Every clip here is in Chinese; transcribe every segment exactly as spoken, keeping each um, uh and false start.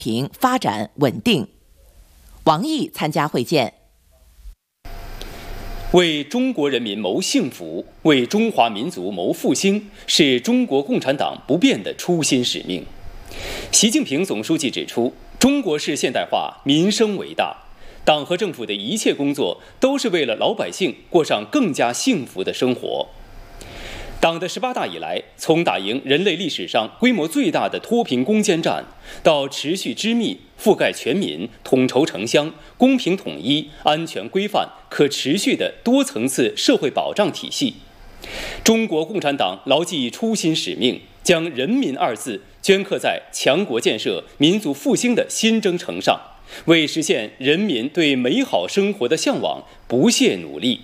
平、发展、稳定。王毅参加会见。 为中国人民谋幸福，为中华民族谋复兴，是中国共产党不变的初心使命。习近平总书记指出，中国式现代化民生为大，党和政府的一切工作都是为了老百姓过上更加幸福的生活。党的十八大以来，从打赢人类历史上规模最大的脱贫攻坚战，到持续织密、覆盖全民、统筹城乡、公平统一、安全规范、可持续的多层次社会保障体系，中国共产党牢记初心使命，将人民二字镌刻在强国建设、民族复兴的新征程上，为实现人民对美好生活的向往不懈努力。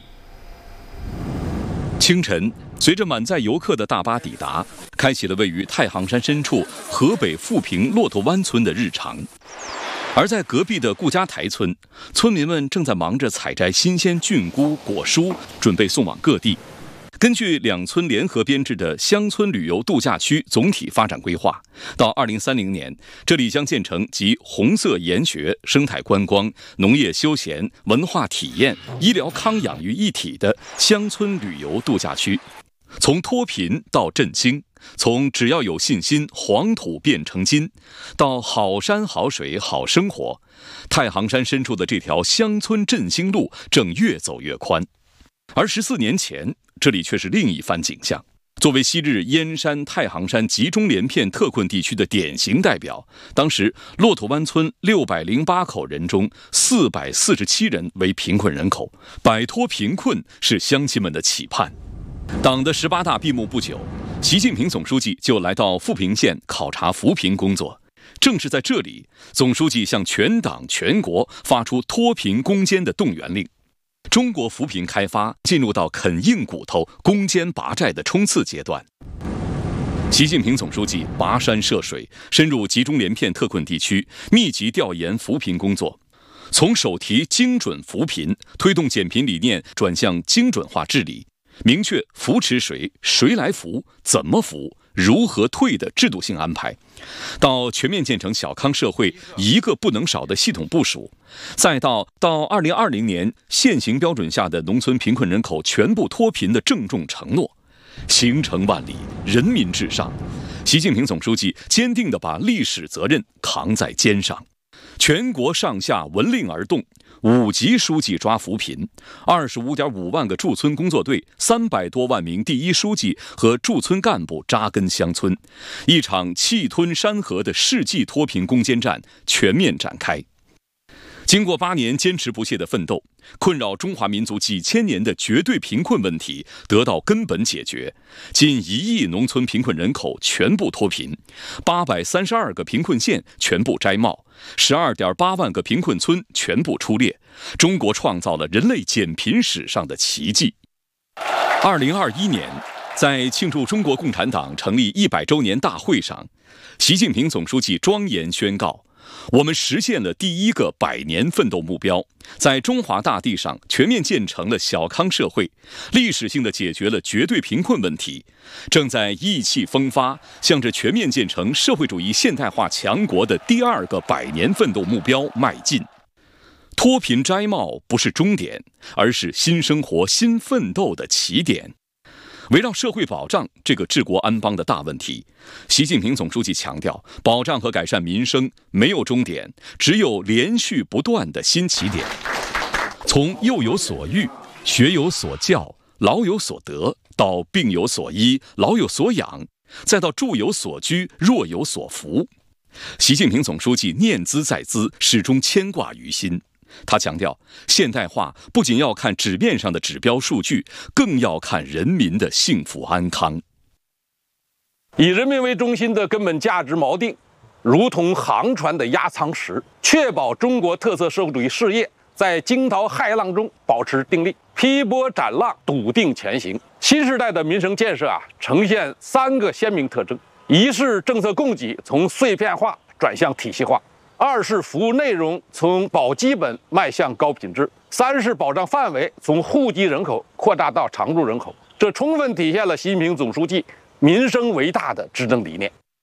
清晨，随着满载游客的大巴抵达，开启了位于太行山深处河北富平骆驼湾村的日常。而在隔壁的顾家台村，村民们正在忙着采摘新鲜菌菇、果蔬，准备送往各地。根据两村联合编制的乡村旅游度假区总体发展规划，到二零三零年，这里将建成集红色研学、生态观光、农业休闲、文化体验、医疗康养于一体的乡村旅游度假区。从脱贫到振兴，从只要有信心黄土变成金，到好山好水好生活，太行山深处的这条乡村振兴路正越走越宽。而十四年前，这里却是另一番景象。作为昔日燕山、太行山集中连片特困地区的典型代表，当时骆驼湾村六百零八口人中，四百四十七人为贫困人口，摆脱贫困是乡亲们的期盼。党的十八大闭幕不久，习近平总书记就来到富平县考察扶贫工作。正是在这里，总书记向全党全国发出脱贫攻坚的动员令。中国扶贫开发进入到啃硬骨头、攻坚拔寨的冲刺阶段。习近平总书记跋山涉水，深入集中连片特困地区，密集调研扶贫工作。从首提精准扶贫，推动减贫理念转向精准化治理，明确扶持谁、谁来扶、怎么扶、如何退的制度性安排，到全面建成小康社会一个不能少的系统部署，再到到二零二零年现行标准下的农村贫困人口全部脱贫的郑重承诺，行程万里，人民至上。习近平总书记坚定地把历史责任扛在肩上，全国上下闻令而动。五级书记抓扶贫，二十五点五万个驻村工作队，三百多万名第一书记和驻村干部扎根乡村，一场气吞山河的世纪脱贫攻坚战全面展开。经过八年坚持不懈的奋斗，困扰中华民族几千年的绝对贫困问题得到根本解决，近一亿农村贫困人口全部脱贫，八百三十二个贫困县全部摘帽，十二点八万个贫困村全部出列，中国创造了人类减贫史上的奇迹。二零二一年，在庆祝中国共产党成立一百周年大会上，习近平总书记庄严宣告，我们实现了第一个百年奋斗目标，在中华大地上全面建成了小康社会，历史性的解决了绝对贫困问题，正在意气风发，向着全面建成社会主义现代化强国的第二个百年奋斗目标迈进。脱贫摘帽不是终点，而是新生活、新奋斗的起点。围绕社会保障这个治国安邦的大问题，习近平总书记强调，保障和改善民生没有终点，只有连续不断的新起点。从幼有所育、学有所教、老有所得，到病有所医、老有所养，再到住有所居、弱有所扶，习近平总书记念兹在兹，始终牵挂于心。他强调，现代化不仅要看纸面上的指标数据，更要看人民的幸福安康。 以人民为中心的根本价值锚定，如同航船的压舱石，确保中国特色社会主义事业在惊涛骇浪中保持定力，劈波斩浪，笃定前行。新时代的民生建设啊，呈现三个鲜明特征：一是政策供给从碎片化转向体系化；二是服务内容从保基本迈向高品质；三是保障范围从户籍人口扩大到常住人口。这充分体现了习近平总书记民生为大的执政理念。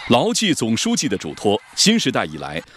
牢记总书记的嘱托，新时代以来，